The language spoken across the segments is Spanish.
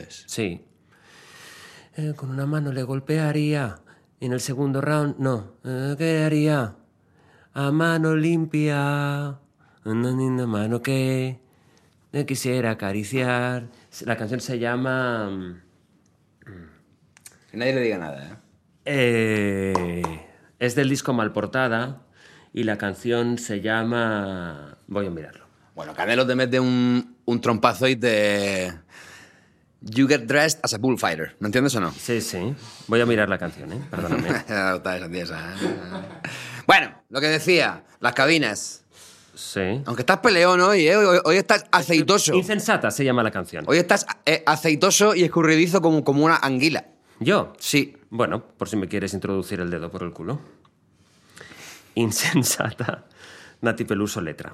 Sí. Con una mano le golpearía. Y en el segundo round, no. ¿Qué haría? A mano limpia. Una mano que me quisiera acariciar. La canción se llama... Que nadie le diga nada, es del disco Malportada y la canción se llama... Voy a mirarlo. Bueno, Canelo te mete un trompazo y te... You get dressed as a bullfighter. ¿No entiendes o no? Sí, sí. Voy a mirar la canción, perdóname. Está esa tiesa, Bueno, lo que decía, las cabinas. Sí. Aunque estás peleón hoy, hoy estás aceitoso. Insensata se llama la canción. Hoy estás aceitoso y escurridizo como una anguila. ¿Yo? Sí. Bueno, por si me quieres introducir el dedo por el culo. Insensata. Nati Peluso, letra.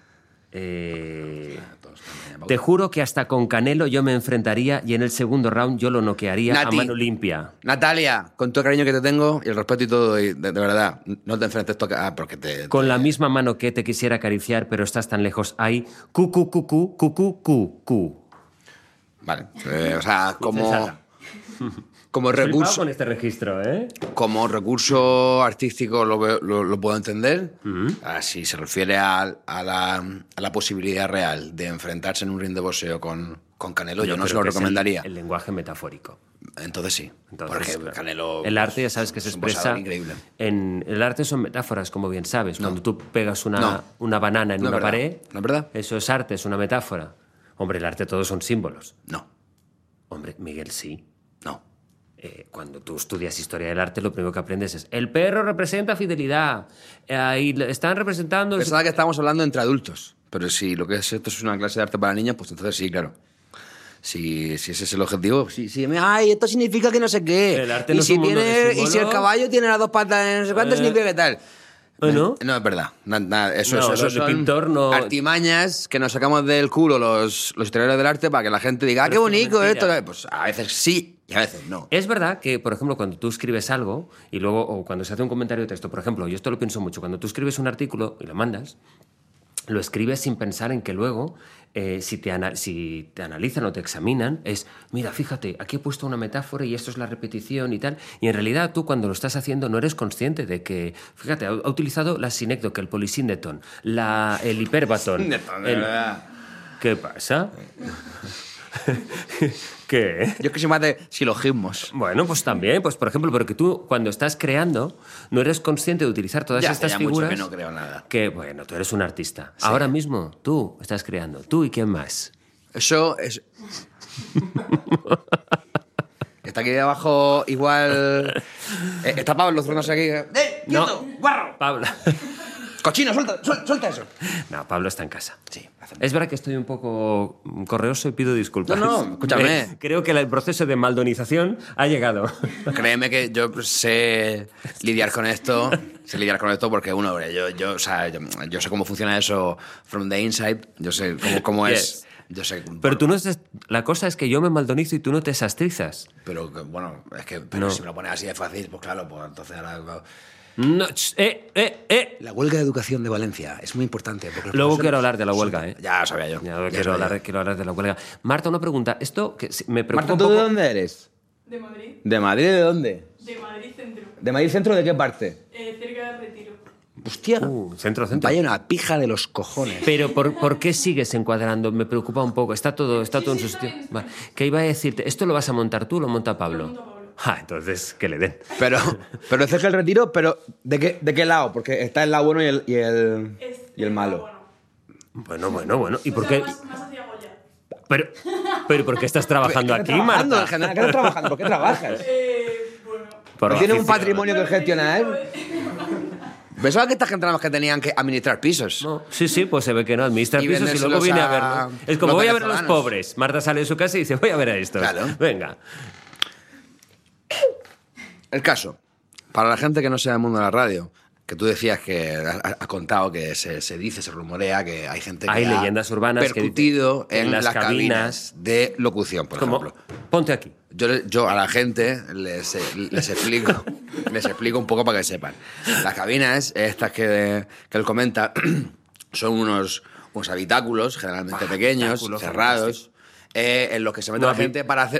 Te juro que hasta con Canelo yo me enfrentaría y en el segundo round yo lo noquearía Nati, a mano limpia. Natalia, con todo el cariño que te tengo y el respeto y todo, y de verdad, no te enfrentes porque te... Con la misma mano que te quisiera acariciar, pero estás tan lejos. Ay, cu. Vale, o sea, como Flipado recurso... con este registro, ¿eh? Como recurso artístico lo puedo entender. Si se refiere a la posibilidad real de enfrentarse en un ring de boxeo con Canelo, yo no se lo recomendaría. El lenguaje metafórico. Entonces sí, Entonces, porque Canelo... El arte, ya sabes que se expresa... Increíble. El arte son metáforas, como bien sabes. No. Cuando tú pegas una banana en una pared... ¿No es verdad? Eso es arte, es una metáfora. Hombre, el arte todos son símbolos. No. Hombre, Miguel, sí. No. Cuando tú estudias historia del arte, lo primero que aprendes es el perro representa fidelidad. Y están representando... Pensaba que estábamos hablando entre adultos, pero si lo que es esto es una clase de arte para niños, pues entonces sí, claro. Si ese es el objetivo, sí. Ay, esto significa que no sé qué. El arte no es un mundo de símbolos. Y si el caballo tiene las dos patas, no sé cuánto significa que tal. ¿No? No, es verdad. Nada, eso el pintor no... artimañas que nos sacamos del culo los historiadores del arte para que la gente diga, qué bonito esto. Pues a veces sí y a veces no. Es verdad que, por ejemplo, cuando tú escribes algo y luego, o cuando se hace un comentario de texto, por ejemplo, yo esto lo pienso mucho, cuando tú escribes un artículo y lo mandas, lo escribes sin pensar en que luego, si te analizan o te examinan, es, mira, fíjate, aquí he puesto una metáfora y esto es la repetición y tal. Y en realidad tú cuando lo estás haciendo no eres consciente de que, fíjate, ha utilizado la sinécdoque, el polisíndeton, el hiperbatón. ¿Qué pasa? ¿Qué? Yo es que soy más de silogismos. Bueno, pues también, pues por ejemplo, porque tú cuando estás creando no eres consciente de utilizar todas estas figuras. Mucho que no creo nada. Que, bueno, tú eres un artista. Sí. Ahora mismo tú estás creando. ¿Tú y quién más? Eso es... Está aquí abajo igual... está Pablo zurrándose aquí. ¡Quieto! ¡Guarro! Pablo. ¡Cochino, suelta eso! No, Pablo está en casa. Sí. Es verdad que estoy un poco correoso y pido disculpas. No, escúchame. Creo que el proceso de maldonización ha llegado. Créeme que yo sé lidiar con esto. Sé lidiar con esto porque, uno, yo sé cómo funciona eso from the inside. Yo sé cómo es. Yo sé. Pero tú no estás... La cosa es que yo me maldonizo y tú no te sastrizas. Pero, bueno, es que No. si me lo pones así de fácil, pues claro, pues entonces ahora... No, La huelga de educación de Valencia es muy importante. Porque Luego quiero hablar de la huelga, ¿eh? Ya lo sabía yo. Quiero hablar de la huelga. Marta, una pregunta. Esto que me preocupa Marta, un ¿tú poco... de dónde eres? De Madrid. ¿De Madrid de dónde? De Madrid Centro. ¿De Madrid Centro de qué parte? Cerca del Retiro. Hostia. Centro. Vaya una pija de los cojones. Pero ¿por qué sigues encuadrando? Me preocupa un poco. Está todo en su sitio. Vale. ¿Qué iba a decirte? ¿Esto lo vas a montar tú o lo monta Pablo? Lo monta Pablo. Entonces, que le den. Pero ese es el Retiro, pero ¿de qué lado? Porque está el lado bueno y el malo. Bueno. ¿Y por qué? Más hacia Goya. Pero ¿por qué estás trabajando aquí, Trabajando, Marta? en general, ¿qué estás trabajando? ¿Por qué trabajas? Bueno. Por ¿No tienes un afición. patrimonio que gestionar? Pensaba que esta gente nada más que tenían que administrar pisos. No, sí, pues se ve que no. Administra Y pisos y vendérselos luego viene a a verlo. Es como los voy a ver a los venezolanos. pobres. Marta sale de su casa y dice, voy a ver a estos. Claro. Venga. El caso, para la gente que no sea del mundo de la radio, que tú decías que has contado que se dice, se rumorea que hay gente que Hay ha leyendas urbanas que percutido dicen en las cabinas de locución, por Como, ejemplo. ponte aquí. Yo a la gente les explico un poco para que sepan. Las cabinas, estas que él comenta, son unos habitáculos generalmente pequeños, habitáculos cerrados, en los que se mete No, la gente para hacer